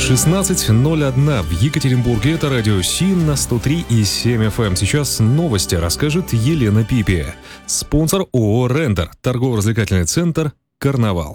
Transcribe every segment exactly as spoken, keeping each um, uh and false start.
шестнадцать ноль один в Екатеринбурге. Это радио СИН на сто три и семь эф эм. Сейчас новости расскажет Елена Пипи. Спонсор ООО «Рендер». Торгово-развлекательный центр «Карнавал».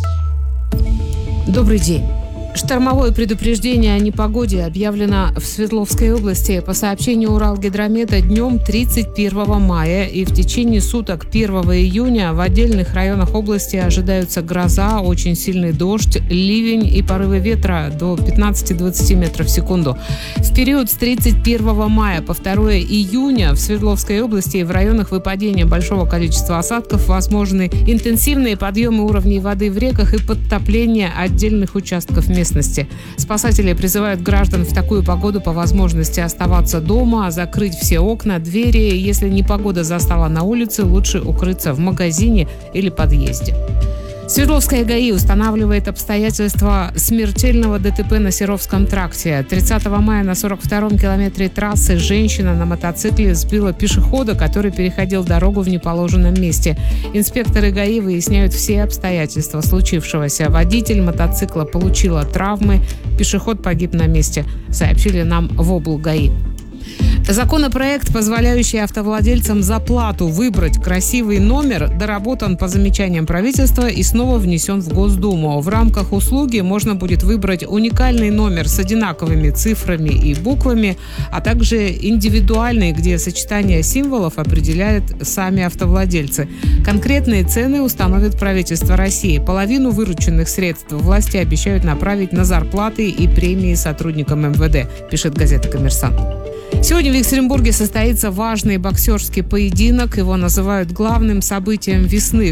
Добрый день. Штормовое предупреждение о непогоде объявлено в Свердловской области. По сообщению Уралгидромета, днем тридцать первого мая и в течение суток первого июня в отдельных районах области ожидаются гроза, очень сильный дождь, ливень и порывы ветра до пятнадцати-двадцати метров в секунду. В период с тридцать первого мая по второго июня в Свердловской области и в районах выпадения большого количества осадков возможны интенсивные подъемы уровней воды в реках и подтопление отдельных участков местности. Спасатели призывают граждан в такую погоду по возможности оставаться дома, закрыть все окна, двери. Если непогода застала на улице, лучше укрыться в магазине или подъезде. Свердловская ГАИ устанавливает обстоятельства смертельного ДТП на Серовском тракте. тридцатого мая на сорок втором километре трассы женщина на мотоцикле сбила пешехода, который переходил дорогу в неположенном месте. Инспекторы ГАИ выясняют все обстоятельства случившегося. Водитель мотоцикла получила травмы, пешеход погиб на месте, сообщили нам в облГАИ. Законопроект, позволяющий автовладельцам за плату выбрать красивый номер, доработан по замечаниям правительства и снова внесен в Госдуму. В рамках услуги можно будет выбрать уникальный номер с одинаковыми цифрами и буквами, а также индивидуальный, где сочетание символов определяют сами автовладельцы. Конкретные цены установит правительство России. Половину вырученных средств власти обещают направить на зарплаты и премии сотрудникам эм вэ дэ, пишет газета «Коммерсант». Сегодня в Екатеринбурге состоится важный боксерский поединок. Его называют главным событием весны